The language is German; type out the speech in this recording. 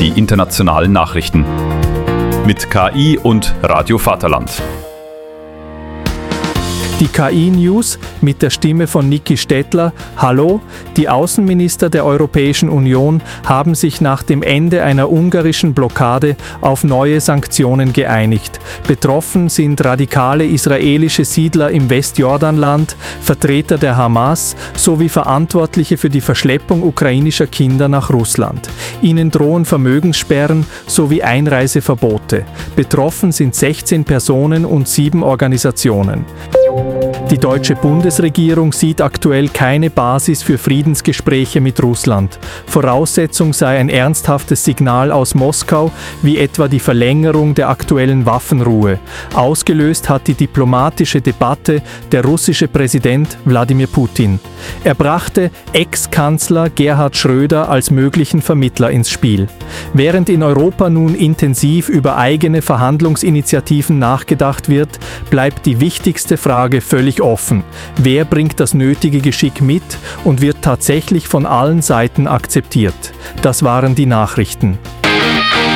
die internationalen Nachrichten. Mit KI und Radio Vaterland. Die KI-News mit der Stimme von Niki Stettler. Hallo, die Außenminister der Europäischen Union haben sich nach dem Ende einer ungarischen Blockade auf neue Sanktionen geeinigt. Betroffen sind radikale israelische Siedler im Westjordanland, Vertreter der Hamas sowie Verantwortliche für die Verschleppung ukrainischer Kinder nach Russland. Ihnen drohen Vermögenssperren sowie Einreiseverbote. Betroffen sind 16 Personen und 7 Organisationen. Die deutsche Bundesregierung sieht aktuell keine Basis für Friedensgespräche mit Russland. Voraussetzung sei ein ernsthaftes Signal aus Moskau, wie etwa die Verlängerung der aktuellen Waffenruhe. Ausgelöst hat die diplomatische Debatte der russische Präsident Wladimir Putin. Er brachte Ex-Kanzler Gerhard Schröder als möglichen Vermittler ins Spiel. Während in Europa nun intensiv über eigene Verhandlungsinitiativen nachgedacht wird, bleibt die wichtigste Frage völlig offen. Wer bringt das nötige Geschick mit und wird tatsächlich von allen Seiten akzeptiert? Das waren die Nachrichten.